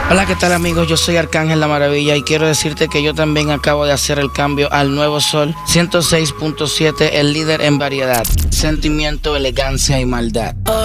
Hola, ¿qué tal amigos? Yo soy Arcángel La Maravilla y quiero decirte que yo también acabo de hacer el cambio al nuevo Sol 106.7, el líder en variedad, sentimiento, elegancia y maldad.